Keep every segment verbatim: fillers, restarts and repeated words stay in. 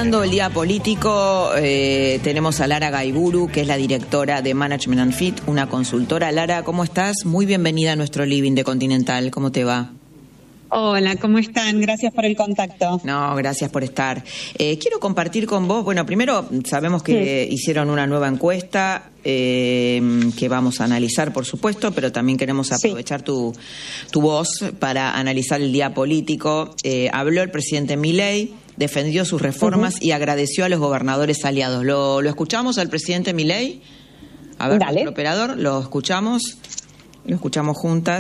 Celebrando el Día Político, eh, tenemos a Lara Gaiburu, que es la directora de Management and Fit, una consultora. Lara, ¿cómo estás? Muy bienvenida a nuestro living de Continental. ¿Cómo te va? Hola, ¿cómo están? Gracias por el contacto. No, gracias por estar. Eh, quiero compartir con vos, bueno, primero sabemos que sí. hicieron una nueva encuesta eh, que vamos a analizar, por supuesto, pero también queremos aprovechar sí. tu, tu voz para analizar el día político. Eh, habló el presidente Milei, defendió sus reformas uh-huh. y agradeció a los gobernadores aliados. ¿Lo, lo escuchamos al presidente Milei? A ver, nuestro operador, lo escuchamos, lo escuchamos juntas.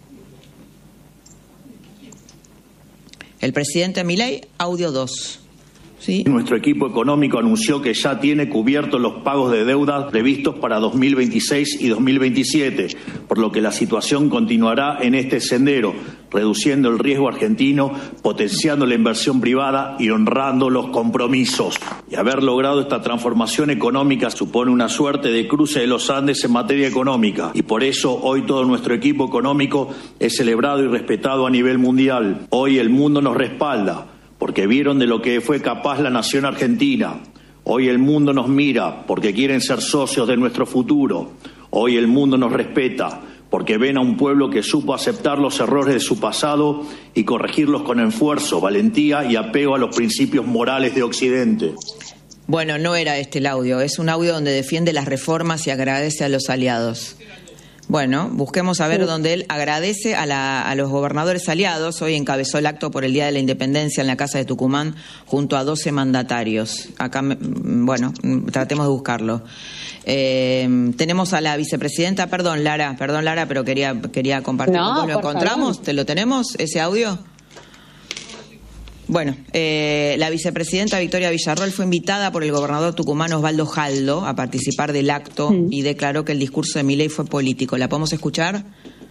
El presidente Milei, audio dos. ¿Sí? Nuestro equipo económico anunció que ya tiene cubiertos los pagos de deuda previstos para dos mil veintiséis y dos mil veintisiete, por lo que la situación continuará en este sendero, reduciendo el riesgo argentino, potenciando la inversión privada y honrando los compromisos. Y haber logrado esta transformación económica supone una suerte de cruce de los Andes en materia económica, y por eso hoy todo nuestro equipo económico es celebrado y respetado a nivel mundial. Hoy el mundo nos respalda, porque vieron de lo que fue capaz la nación argentina. Hoy el mundo nos mira, porque quieren ser socios de nuestro futuro. Hoy el mundo nos respeta, porque ven a un pueblo que supo aceptar los errores de su pasado y corregirlos con esfuerzo, valentía y apego a los principios morales de Occidente. Bueno, no era este el audio, es un audio donde defiende las reformas y agradece a los aliados. Bueno, busquemos a ver sí. donde él agradece a, la, a los gobernadores aliados. Hoy encabezó el acto por el Día de la Independencia en la Casa de Tucumán junto a doce mandatarios. Acá, bueno, tratemos de buscarlo. Eh, tenemos a la vicepresidenta, perdón Lara, perdón Lara, pero quería quería compartir. No, ¿Lo encontramos? Favor. ¿Te lo tenemos, ese audio? Bueno, eh, la vicepresidenta Victoria Villarroel fue invitada por el gobernador tucumano Osvaldo Jaldo a participar del acto mm. y declaró que el discurso de Milei fue político. ¿La podemos escuchar?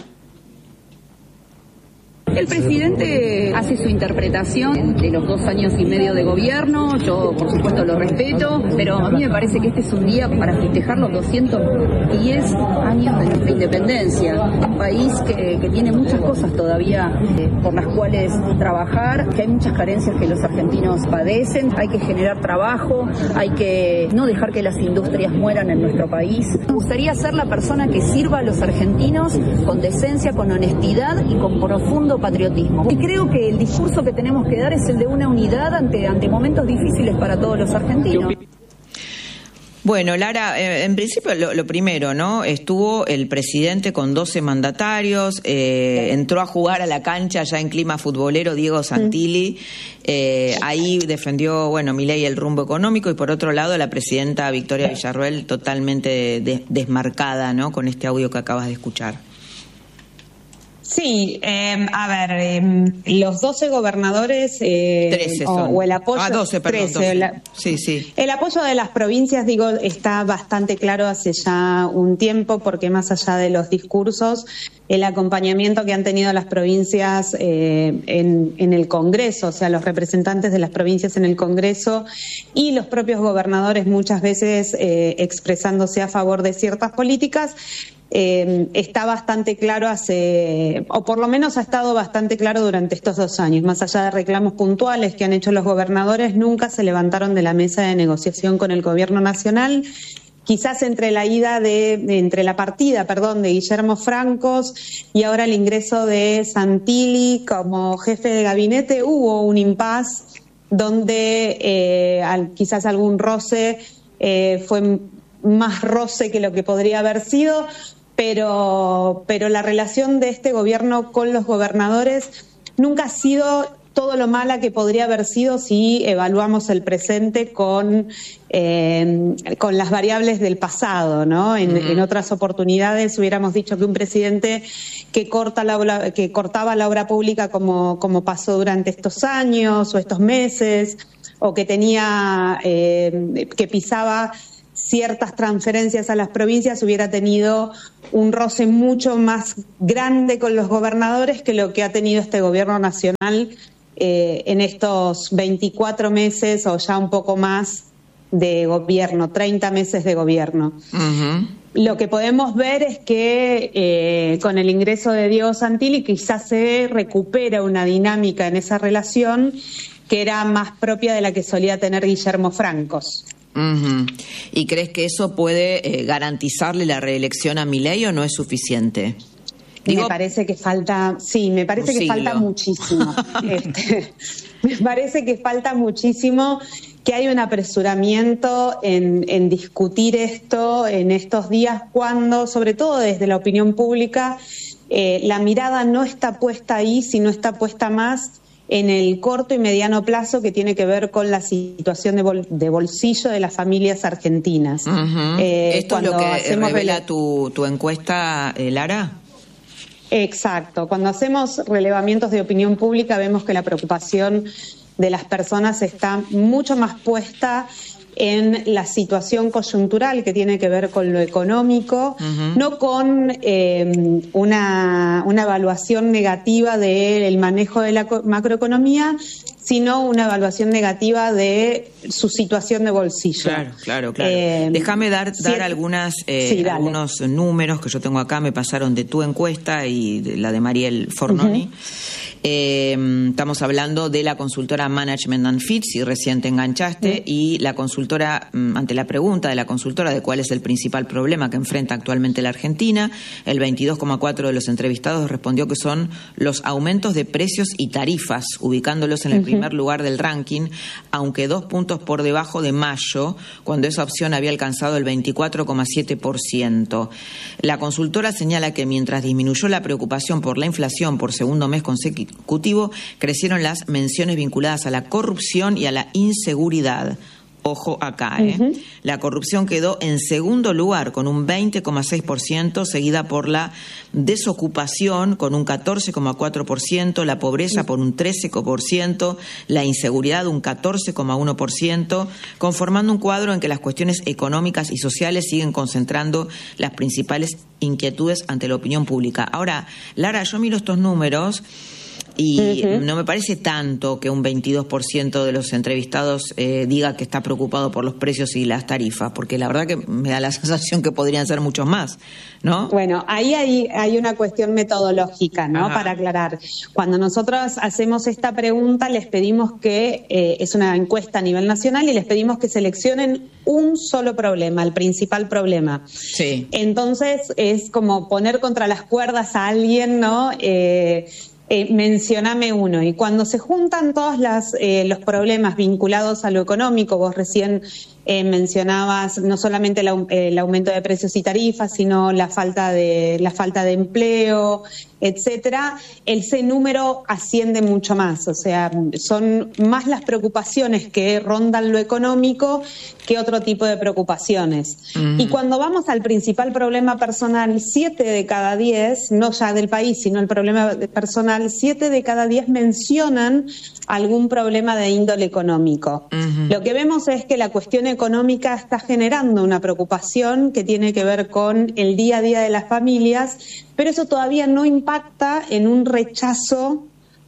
El presidente hace su interpretación de los dos años y medio de gobierno, yo por supuesto lo respeto, pero a mí me parece que este es un día para festejar los doscientos diez años de nuestra independencia, un país que, que tiene muchas cosas todavía eh, por las cuales trabajar, que hay muchas carencias que los argentinos padecen, hay que generar trabajo, hay que no dejar que las industrias mueran en nuestro país. Me gustaría ser la persona que sirva a los argentinos con decencia, con honestidad y con profundo patriotismo. Y creo que el discurso que tenemos que dar es el de una unidad ante, ante momentos difíciles para todos los argentinos. Bueno, Lara, eh, en principio lo, lo primero, ¿no? Estuvo el presidente con doce mandatarios, eh, entró a jugar a la cancha ya en clima futbolero Diego Santilli, eh, ahí defendió, bueno, Milei el rumbo económico, y por otro lado la presidenta Victoria Villarroel totalmente de, desmarcada, ¿no? Con este audio que acabas de escuchar. Sí, eh, a ver, eh, los doce gobernadores eh, trece o, son. o el apoyo ah, doce, perdón, trece, doce. La, sí, sí. El apoyo de las provincias, digo, está bastante claro hace ya un tiempo, porque más allá de los discursos, el acompañamiento que han tenido las provincias eh, en, en el Congreso, o sea, los representantes de las provincias en el Congreso y los propios gobernadores muchas veces eh, expresándose a favor de ciertas políticas, Eh, está bastante claro hace, o por lo menos ha estado bastante claro durante estos dos años. Más allá de reclamos puntuales que han hecho los gobernadores, nunca se levantaron de la mesa de negociación con el gobierno nacional. Quizás entre la ida de, de entre la partida, perdón, de Guillermo Francos y ahora el ingreso de Santilli como jefe de gabinete, hubo un impasse donde eh, al, quizás algún roce eh, fue más roce que lo que podría haber sido. Pero, pero la relación de este gobierno con los gobernadores nunca ha sido todo lo mala que podría haber sido si evaluamos el presente con, eh, con las variables del pasado, ¿no? En, uh-huh. en otras oportunidades hubiéramos dicho que un presidente que corta la obra, que cortaba la obra pública como, como pasó durante estos años o estos meses, o que tenía, eh, que pisaba ciertas transferencias a las provincias, hubiera tenido un roce mucho más grande con los gobernadores que lo que ha tenido este gobierno nacional eh, en estos veinticuatro meses o ya un poco más de gobierno, treinta meses de gobierno. Uh-huh. Lo que podemos ver es que eh, con el ingreso de Diego Santilli quizás se recupera una dinámica en esa relación que era más propia de la que solía tener Guillermo Francos. Uh-huh. ¿Y crees que eso puede eh, garantizarle la reelección a Milei o no es suficiente? Digo, me parece que falta, sí, me parece que falta muchísimo. este, me parece que falta muchísimo, que hay un apresuramiento en, en discutir esto en estos días cuando, sobre todo desde la opinión pública, eh, la mirada no está puesta ahí, sino está puesta más en el corto y mediano plazo, que tiene que ver con la situación de, bol de bolsillo de las familias argentinas. Uh-huh. eh, ¿Esto es lo que revela tu, tu encuesta, eh, Lara? Exacto. Cuando hacemos relevamientos de opinión pública vemos que la preocupación de las personas está mucho más puesta en la situación coyuntural que tiene que ver con lo económico, uh-huh. no con eh, una, una evaluación negativa del manejo de la macroeconomía, sino una evaluación negativa de su situación de bolsillo. Claro, claro, claro. Eh, Déjame dar, dar sí, algunas, eh, sí, algunos números que yo tengo acá, me pasaron de tu encuesta y de la de Mariel Fornoni. Uh-huh. Eh, estamos hablando de la consultora Management and Fit, si recién te enganchaste, uh-huh. y la consultora, ante la pregunta de la consultora de cuál es el principal problema que enfrenta actualmente la Argentina, el veintidós coma cuatro de los entrevistados respondió que son los aumentos de precios y tarifas, ubicándolos en el uh-huh. primer lugar del ranking, aunque dos puntos por debajo de mayo, cuando esa opción había alcanzado el veinticuatro coma siete por ciento. La consultora señala que mientras disminuyó la preocupación por la inflación por segundo mes consecutivo, crecieron las menciones vinculadas a la corrupción y a la inseguridad. Ojo acá, ¿eh? Uh-huh. La corrupción quedó en segundo lugar con un veinte coma seis por ciento, seguida por la desocupación con un catorce coma cuatro por ciento, la pobreza por un trece por ciento, la inseguridad un catorce coma uno por ciento, conformando un cuadro en que las cuestiones económicas y sociales siguen concentrando las principales inquietudes ante la opinión pública. Ahora, Lara, yo miro estos números y uh-huh. no me parece tanto que un veintidós por ciento de los entrevistados eh, diga que está preocupado por los precios y las tarifas, porque la verdad que me da la sensación que podrían ser muchos más, ¿no? Bueno, ahí hay, hay una cuestión metodológica, ¿no? Ajá. Para aclarar. Cuando nosotros hacemos esta pregunta, les pedimos que, eh, es una encuesta a nivel nacional, y les pedimos que seleccionen un solo problema, el principal problema. Sí. Entonces, es como poner contra las cuerdas a alguien, ¿no? Eh, Eh, mencioname uno. Y cuando se juntan todos las, eh, los problemas vinculados a lo económico, vos recién eh, mencionabas no solamente el, el aumento de precios y tarifas, sino la falta de la falta de empleo, etcétera, ese número asciende mucho más. O sea, son más las preocupaciones que rondan lo económico que otro tipo de preocupaciones. Uh-huh. Y cuando vamos al principal problema personal, siete de cada diez, no ya del país, sino el problema personal, siete de cada diez mencionan algún problema de índole económico. Uh-huh. Lo que vemos es que la cuestión económica está generando una preocupación que tiene que ver con el día a día de las familias, pero eso todavía no impacta en un rechazo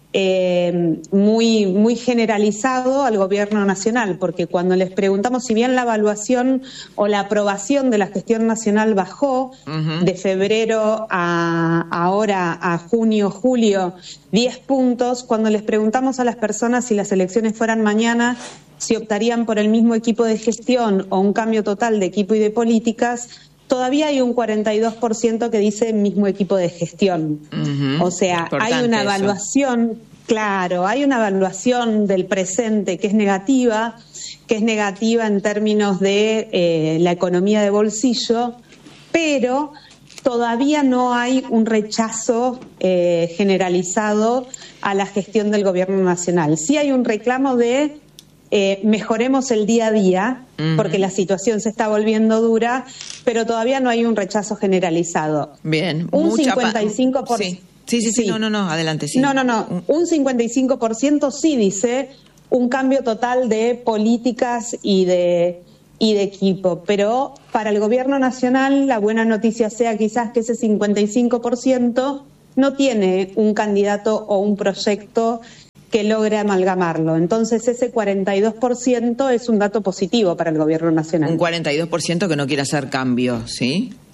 eh, muy, muy generalizado al gobierno nacional, porque cuando les preguntamos, si bien la evaluación o la aprobación de la gestión nacional bajó uh-huh. de febrero a ahora a junio, julio, diez puntos, cuando les preguntamos a las personas si las elecciones fueran mañana, si optarían por el mismo equipo de gestión o un cambio total de equipo y de políticas, todavía hay un cuarenta y dos por ciento que dice mismo equipo de gestión. Uh-huh. O sea, hay una evaluación, eso. Claro, hay una evaluación del presente que es negativa, que es negativa en términos de eh, la economía de bolsillo, pero todavía no hay un rechazo eh, generalizado a la gestión del gobierno nacional. Sí hay un reclamo de Eh, mejoremos el día a día, uh-huh. porque la situación se está volviendo dura, pero todavía no hay un rechazo generalizado. Bien. Un cincuenta y cinco por ciento. Sí. Sí, sí, sí, sí, no, no, no, adelante, sí. No, no, no, un cincuenta y cinco por ciento sí dice un cambio total de políticas y de, y de equipo, pero para el gobierno nacional la buena noticia sea quizás que ese cincuenta y cinco por ciento no tiene un candidato o un proyecto que logre amalgamarlo. Entonces ese cuarenta y dos por ciento es un dato positivo para el gobierno nacional. Un cuarenta y dos por ciento que no quiere hacer cambios, ¿sí?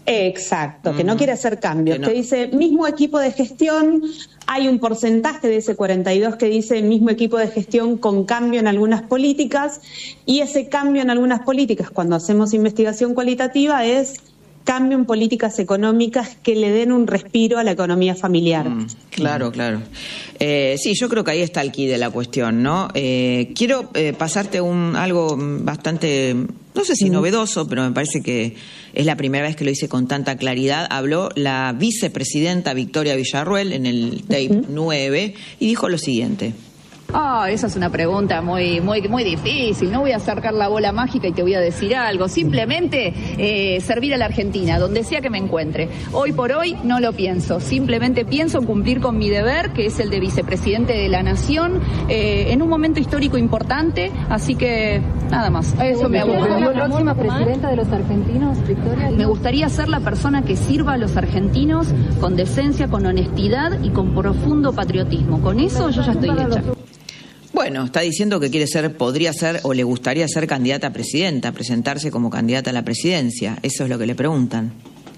Exacto, que no quiere hacer cambios. Que no. Que dice, mismo equipo de gestión, hay un porcentaje de ese cuarenta y dos que dice mismo equipo de gestión con cambio en algunas políticas, y ese cambio en algunas políticas, cuando hacemos investigación cualitativa, es cambio en políticas económicas que le den un respiro a la economía familiar. Mm, claro, claro. Eh, sí, yo creo que ahí está el quid de la cuestión, ¿no? Eh, quiero eh, pasarte un algo bastante, no sé si mm. novedoso, pero me parece que es la primera vez que lo hice con tanta claridad. Habló la vicepresidenta Victoria Villarruel en el tape uh-huh. nueve y dijo lo siguiente. Ah, oh, esa es una pregunta muy, muy, muy difícil. No voy a sacar la bola mágica y te voy a decir algo. Simplemente eh, servir a la Argentina, donde sea que me encuentre. Hoy por hoy no lo pienso. Simplemente pienso cumplir con mi deber, que es el de vicepresidente de la Nación, eh, en un momento histórico importante. Así que nada más. Eso me aburre. ¿La próxima presidenta de los argentinos, Victoria? Me gustaría ser la persona que sirva a los argentinos con decencia, con honestidad y con profundo patriotismo. Con eso yo ya estoy hecha. Bueno, está diciendo que quiere ser, podría ser o le gustaría ser candidata a presidenta, presentarse como candidata a la presidencia. Eso es lo que le preguntan.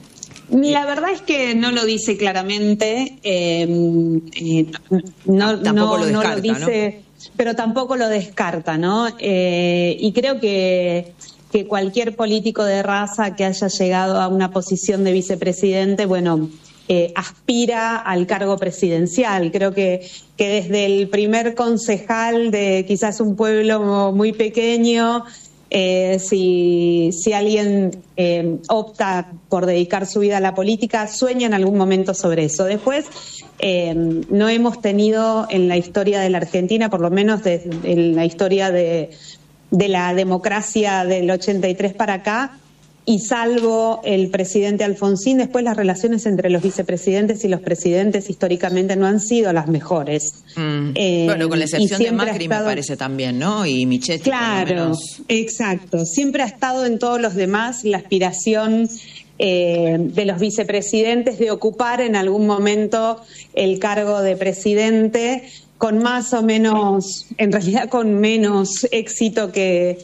La verdad es que no lo dice claramente, eh, eh, no, tampoco no, lo descarta, no lo dice, ¿no? Pero tampoco lo descarta, ¿no? Eh, y creo que, que cualquier político de raza que haya llegado a una posición de vicepresidente, bueno, Eh, aspira al cargo presidencial. Creo que, que desde el primer concejal de quizás un pueblo muy pequeño, eh, si, si alguien eh, opta por dedicar su vida a la política, sueña en algún momento sobre eso. Después, eh, no hemos tenido en la historia de la Argentina, por lo menos de, en la historia de, de la democracia del ochenta y tres para acá, y salvo el presidente Alfonsín, después las relaciones entre los vicepresidentes y los presidentes históricamente no han sido las mejores. Mm. Eh, bueno, con la excepción de Macri estado... me parece también, ¿no? Y Michetti. Claro, por lo menos... exacto. Siempre ha estado en todos los demás la aspiración eh, de los vicepresidentes de ocupar en algún momento el cargo de presidente, con más o menos, en realidad con menos éxito que...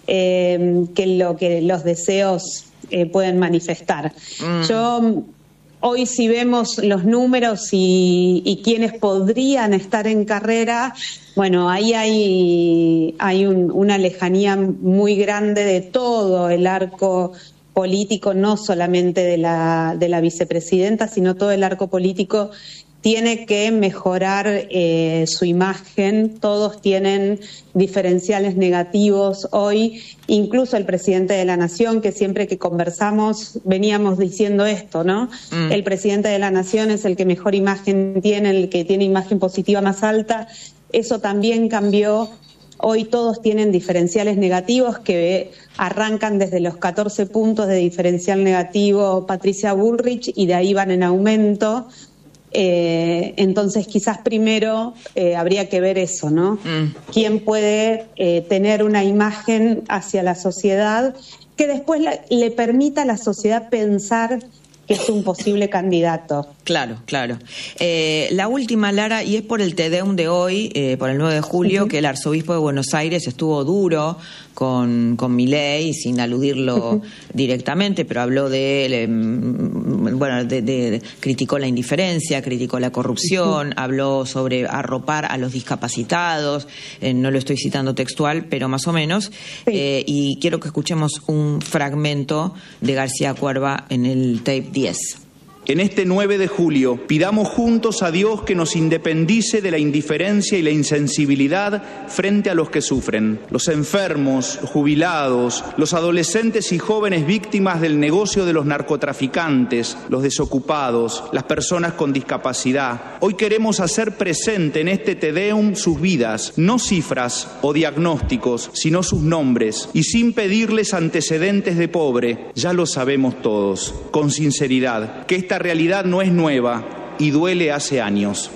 Eh, que lo que los deseos eh, pueden manifestar. Mm. Yo hoy, si vemos los números y, y quienes podrían estar en carrera, bueno, ahí hay, hay un, una lejanía muy grande de todo el arco político, no solamente de la, de la vicepresidenta, sino todo el arco político tiene que mejorar eh, su imagen. Todos tienen diferenciales negativos hoy, incluso el presidente de la Nación, que siempre que conversamos veníamos diciendo esto, ¿no? Mm. El presidente de la Nación es el que mejor imagen tiene, el que tiene imagen positiva más alta. Eso también cambió. Hoy todos tienen diferenciales negativos que arrancan desde los catorce puntos de diferencial negativo Patricia Bullrich y de ahí van en aumento. Eh, entonces quizás primero eh, habría que ver eso, ¿no? Mm. ¿Quién puede eh, tener una imagen hacia la sociedad que después la, le permita a la sociedad pensar que es un posible candidato? Claro, claro. Eh, la última, Lara, y es por el Te Deum de hoy, eh, por el nueve de julio, uh-huh. que el arzobispo de Buenos Aires estuvo duro con, con Milei, sin aludirlo uh-huh. directamente, pero habló de él, eh, bueno, de, de, de, criticó la indiferencia, criticó la corrupción, uh-huh. habló sobre arropar a los discapacitados, eh, no lo estoy citando textual, pero más o menos, sí. eh, y quiero que escuchemos un fragmento de García Cuerva en el tape diez. En este nueve de julio, pidamos juntos a Dios que nos independice de la indiferencia y la insensibilidad frente a los que sufren, los enfermos, jubilados, los adolescentes y jóvenes víctimas del negocio de los narcotraficantes, los desocupados, las personas con discapacidad. Hoy queremos hacer presente en este Te Deum sus vidas, no cifras o diagnósticos, sino sus nombres, y sin pedirles antecedentes de pobre, ya lo sabemos todos, con sinceridad, que esta realidad no es nueva y duele hace años.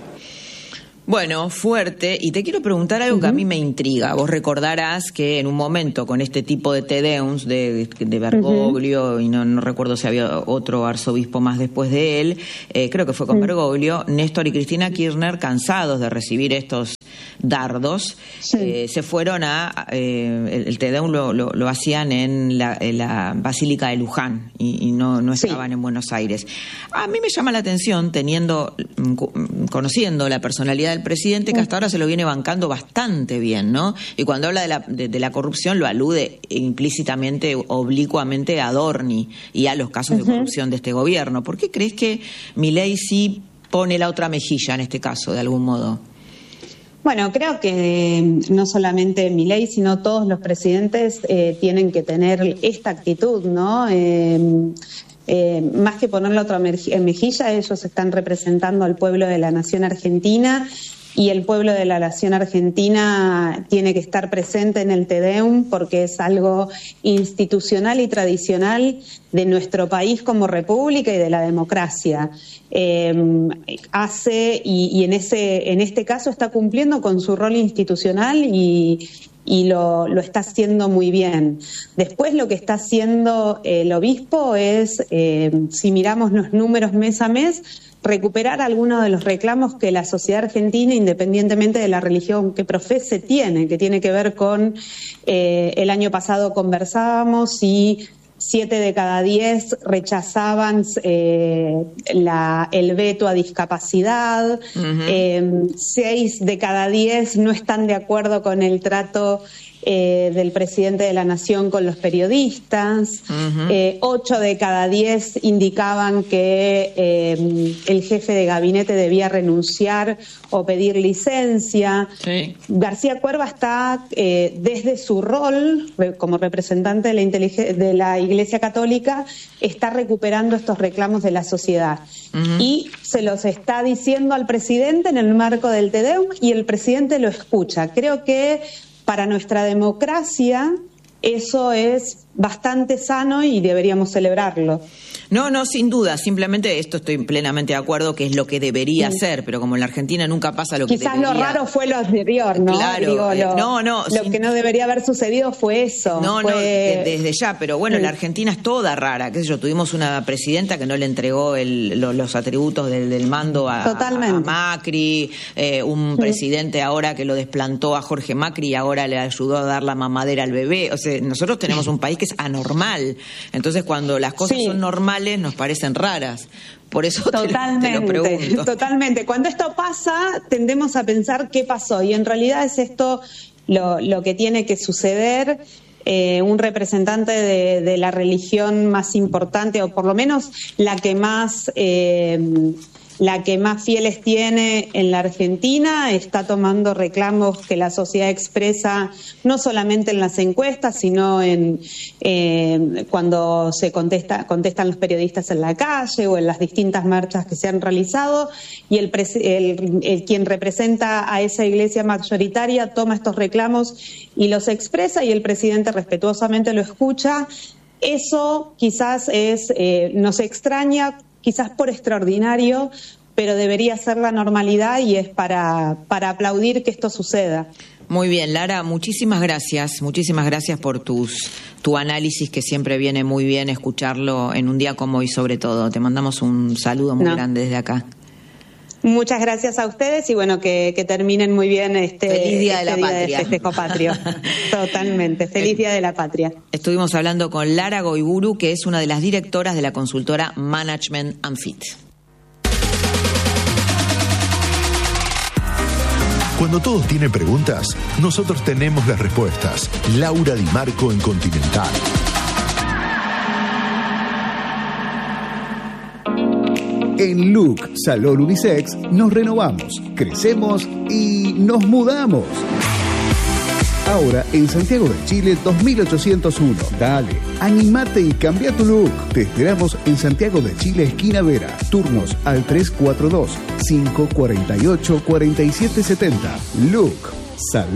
Bueno, fuerte, y te quiero preguntar algo uh-huh. que a mí me intriga. Vos recordarás que en un momento con este tipo de Te Deums de, de Bergoglio, uh-huh. y no, no recuerdo si había otro arzobispo más después de él, eh, creo que fue con uh-huh. Bergoglio, Néstor y Cristina Kirchner, cansados de recibir estos dardos, sí. eh, se fueron a, eh, el, el Te Deum lo, lo, lo hacían en la, en la Basílica de Luján y, y no, no estaban sí. en Buenos Aires. A mí me llama la atención, teniendo, conociendo la personalidad del presidente, que hasta ahora se lo viene bancando bastante bien, ¿no? Y cuando habla de la, de, de la corrupción lo alude implícitamente, oblicuamente a Adorni y a los casos uh-huh. de corrupción de este gobierno. ¿Por qué crees que Milei sí pone la otra mejilla en este caso, de algún modo? Bueno, creo que no solamente Milei, sino todos los presidentes eh, tienen que tener esta actitud, ¿no? Eh, eh, más que poner la otra mejilla, ellos están representando al pueblo de la nación argentina, y el pueblo de la nación argentina tiene que estar presente en el Te Deum porque es algo institucional y tradicional de nuestro país como república y de la democracia. Eh, hace y, y en ese en este caso está cumpliendo con su rol institucional y y lo, lo está haciendo muy bien. Después lo que está haciendo el obispo es, eh, si miramos los números mes a mes, recuperar algunos de los reclamos que la sociedad argentina, independientemente de la religión que profese, tiene, que tiene que ver con, eh, el año pasado conversábamos y siete de cada diez rechazaban eh, la, el veto a discapacidad, uh-huh. eh, seis de cada diez no están de acuerdo con el trato eh, del presidente de la Nación con los periodistas, uh-huh. eh, ocho de cada diez indicaban que eh, el jefe de gabinete debía renunciar o pedir licencia. Sí. García Cuerva está eh, desde su rol re, como representante de la, inteligen- de la Iglesia Católica, está recuperando estos reclamos de la sociedad. Uh-huh. Y se los está diciendo al presidente en el marco del Te Deum y el presidente lo escucha. Creo que para nuestra democracia eso es bastante sano y deberíamos celebrarlo. No, no, sin duda, simplemente esto estoy plenamente de acuerdo que es lo que debería sí. ser, pero como en la Argentina nunca pasa lo que Quizás debería. Quizás lo raro fue lo anterior, ¿no? Claro, Digo, eh, lo, no, no. Lo sin... que no debería haber sucedido fue eso. No, fue... no, de, desde ya, pero bueno, sí. la Argentina es toda rara, qué sé yo, tuvimos una presidenta que no le entregó el, lo, los atributos del, del mando a, a, a Macri, eh, un sí. presidente ahora que lo desplantó a Jorge Macri y ahora le ayudó a dar la mamadera al bebé. O sea, nosotros tenemos un país que es anormal, entonces cuando las cosas sí. son normales nos parecen raras. Por eso totalmente, te, te lo pregunto. Totalmente. Cuando esto pasa, tendemos a pensar qué pasó. Y en realidad es esto lo, lo que tiene que suceder. Eh, un representante de, de la religión más importante, o por lo menos la que más... Eh, la que más fieles tiene en la Argentina, está tomando reclamos que la sociedad expresa no solamente en las encuestas, sino en eh, cuando se contesta, contestan los periodistas en la calle o en las distintas marchas que se han realizado, y el, el, el quien representa a esa iglesia mayoritaria toma estos reclamos y los expresa, y el presidente respetuosamente lo escucha. Eso quizás es, eh, nos extraña, quizás por extraordinario, pero debería ser la normalidad y es para, para aplaudir que esto suceda. Muy bien, Lara, muchísimas gracias, muchísimas gracias por tus tu análisis, que siempre viene muy bien escucharlo en un día como hoy, sobre todo. Te mandamos un saludo muy no. grande desde acá. Muchas gracias a ustedes y bueno, que, que terminen muy bien este, Feliz Día este de la día Patria. de festejo patrio. Totalmente. Feliz Día de la Patria. Estuvimos hablando con Lara Goiburu, que es una de las directoras de la consultora Management and Fit. Cuando todos tienen preguntas, nosotros tenemos las respuestas. Laura Di Marco en Continental. En Look Salón Unisex nos renovamos, crecemos y nos mudamos. Ahora en Santiago de Chile dos mil ochocientos uno. Dale, animate y cambia tu look. Te esperamos en Santiago de Chile, esquina Vera. Turnos al tres cuatro dos, cinco cuatro ocho, cuatro siete siete cero. Look Salón